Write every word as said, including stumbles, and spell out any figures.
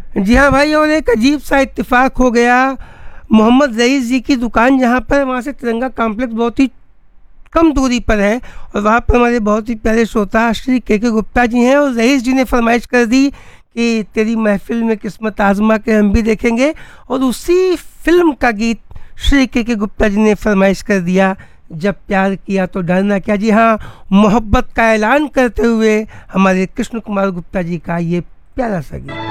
जी हाँ भाई, और एक अजीब सा इत्तेफाक हो गया। मोहम्मद रईस जी की दुकान जहाँ पर, वहाँ से तिरंगा कॉम्प्लेक्स बहुत ही कम दूरी पर है, और वहाँ पर हमारे बहुत ही प्यारे श्रोता श्री के के गुप्ता जी हैं, और रईस जी ने फरमाइश कर दी कि तेरी महफिल में किस्मत आजमा के हम भी देखेंगे। और उसी फिल्म का गीत श्री के के गुप्ता जी ने फरमाइश कर दिया, जब प्यार किया तो डरना क्या। जी हाँ, मोहब्बत का ऐलान करते हुए हमारे कृष्ण कुमार गुप्ता जी का ये प्यारा सा गीत।